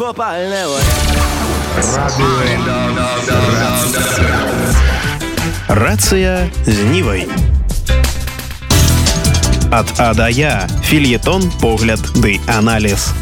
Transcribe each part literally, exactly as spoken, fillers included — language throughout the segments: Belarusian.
Рацыя з Нівай. Ад А да Я. Фельетон, погляд ды аналіз.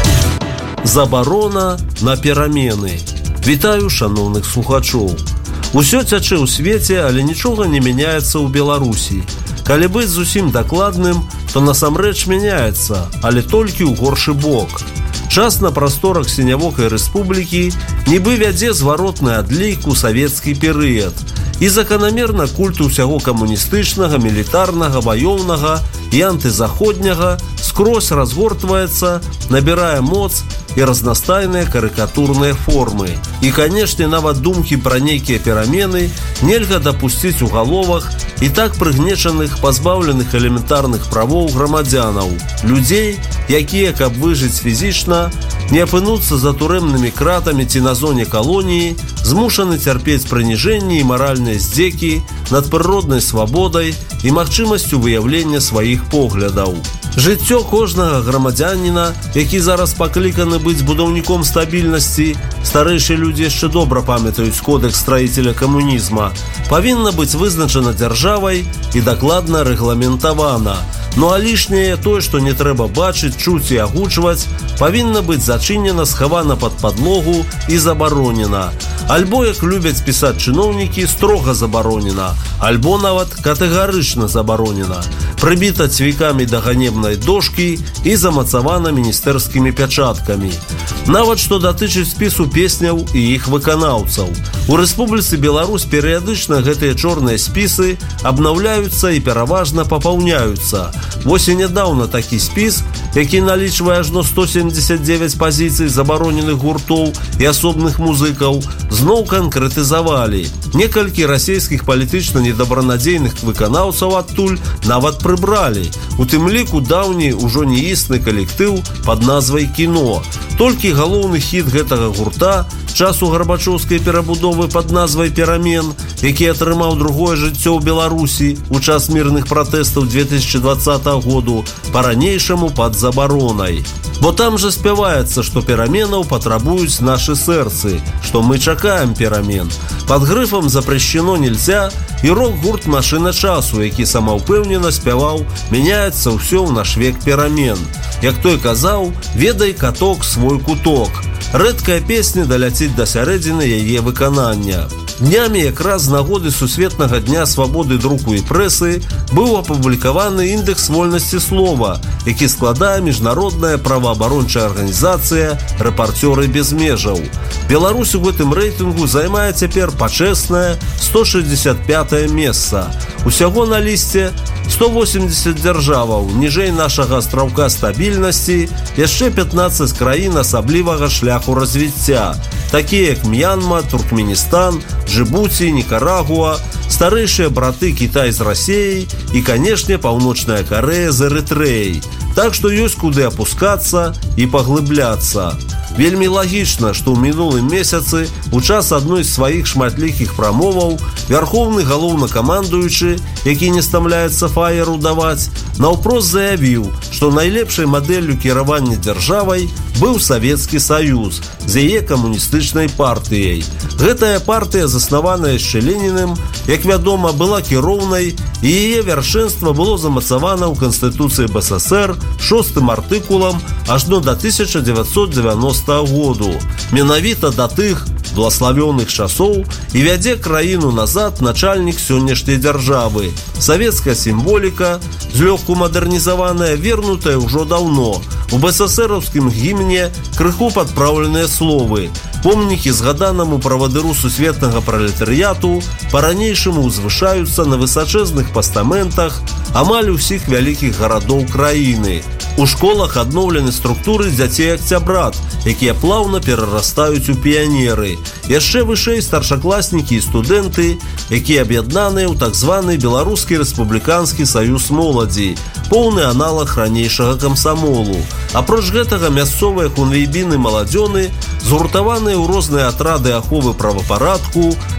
Забарона на перамены. Вітаю шановных слухачоў. Усё цячэ ў свеце, але нічога не мяняецца ў Беларусі. Калі быць зусім дакладным, то насамрэч мяняецца, але толькі ў горшы бок. Час на прасторах сінявокай рэспублікі нібы вядзе зваротны адлік у савецкі перыяд. І заканамерна культ усяго камуністычнага, мілітарнага, ваёўнага і антызаходняга скрозь разгортваецца, набірае моц і разнастайныя карыкатурныя формы. І, канешне, нават думкі пра нейкія перамены нельга дапусціць у галовах і так прыгнечаных, пазбаўленых элементарных правоў грамадзянаў, людзей, якія, каб выжыць фізічна, не апынуцца за турэмнымі кратамі ці на зоне калоніі, змушаны цярпець прыніжэнні і маральныя здзекі над прыроднай свабодай і магчымасцю выяўлення сваіх поглядаў. Жыццё кожнага грамадзяніна, які зараз пакліканы быць будаўніком стабільнасці, старэйшыя людзі яшчэ добра памятаюць кодэкс строителя камунізма, павінна быць вызначана дзяржавай і дакладна рэгламентавана. Ну а лішняе тое, што не трэба бачыць, чуць і агучваць, павінна быць зачынена, схавана пад падлогу і забаронена. Альбо, як любяць пісаць чыноўнікі, строга забаронена, альбо нават катэгарычна забаронена, прыбіта цвікамі да ганебнай дошкі і замацавана міністэрскімі пячаткамі. Нават што датычыць спісу песняў і іх выканаўцаў. У Рэспубліцы Беларусь перыядычна гэтыя чорныя спісы абнаўляюцца і пераважна папаўняюцца. Вось і нядаўна такі спіс, які налічвае ажно сто семьдесят девять пазіцый забароненых гуртоў і асобных музыкаў, зноў канкрэтызавалі. Некалькі расійскіх палітычна недабранадзейных выканаўцаў адтуль нават прыбралі. У тым ліку даўні ўжо неісны калектыў пад назвай «Кіно». Толькі галоўны хіт гэтага гурта часу гарбачоўскай перабудовы пад назвай «Перамен», які атрымаў другое жыццё ў Беларусі ў час мірных пратэстаў две тысячи двадцатого году, па-ранейшаму пад забаронай. Бо там жа спяваецца, што пераменаў патрабуюць нашы сэрцы, што мы чакаем перамен. Пад грыфам «Запрещено нельзя» і рок-гурт «Машына часу», які самаўпэўнена спяваў «Мяняецца ўсё ў наш век перамен». Як той казаў, ведай каток свой куток. Рэдкая песня даляціць да сярэдзіны яе выканання. Днямі якраз з нагоды Сусветнага дня свабоды друку і прэсы быў апублікаваны індэкс вольнасці слова, які складае міжнародная праваабарончая арганізацыя «Рэпарцёры без межаў». Беларусь у гэтым рэйтынгу займае цяпер пачэснае сто шестьдесят пятое месца. Усяго на лісце сто восемьдесят дзяржаваў, ніжэй нашага астраўка стабільнасці, яшчэ пятнаццаць краін асаблівага шляху развіцця, такія як М'янма, Туркменістан, Джибуці, Нікарагуа, старэйшыя браты Кітай з Расіяй і, канешне, Паўночная Карэя з Эрытрэяй. Так што ёсць куды апускацца і паглыбляцца. Вельмі лагічна, што ў мінулым месяцы у час адной з сваіх шматлікіх прамоваў вярхоўны галоўнакамандуючы, які не стамляецца фаеру даваць, наўпрост заявіў, што найлепшай мадэллю кіравання дзяржавай быў Савецкі Саюз з яе камуністычнай партыяй. Гэтая партыя, заснаваная яшчэ Ленінам, як вядома, была кіроўнай, і яе вяршэнства было замацавана ў Канстытуцыі БССР шостым артыкулам ажно да тысяча дзевяцьсот дзевяностага году. Менавіта да тых благословенных часоў і вядзе краіну назад начальнік сённяшняй дзяржавы. Савецкая сімволіка, злёгку мадэрнізаваная, вернутая ўжо даўно. У БССРаўскім гімне крыху падпраўленыя словы. Помнікі згаданаму правадыру сусветнага пралетарыяту па-ранейшаму ўзвышаюцца на высачэзных пастаментах амаль усіх вялікіх гарадоў краіны. У школах адноўлены структуры дзяцей акцябрат, якія плаўна перарастаюць у піянеры. Яшчэ вышэй старшакласнікі і студэнты, якія аб'яднаныя ў так званы Беларускі рэспубліканскі саюз моладзі, поўны аналаг ранейшага камсамолу. Апроч гэтага мясцовыя хунвейбіны маладзёны, згуртаваныя ў розныя атрады аховы правапарадку,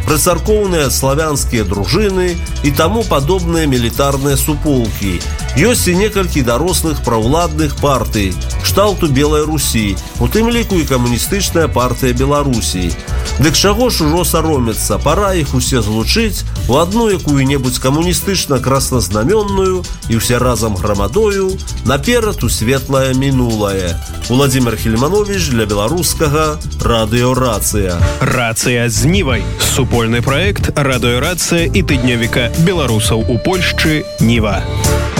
прыцаркоўныя славянскія дружыны і таму падобныя мілітарныя суполкі. Ёсць і некалькі дарослых праўладных партый кшталту Белай Русі, у тым ліку і камуністычная партыя Беларусі. Дык чаго ж ужо саромецца, пара іх усе злучыць у адну якую-небудзь камуністычна-красназнаменную і ўсе разам грамадою наперад у светлае мінулае. Владимир Хельманович для беларускага радыёрацыя. Рацыя з Нівай. Супольны праект радыёрацыя і тыднёвіка беларусаў у Польшчы Ніва.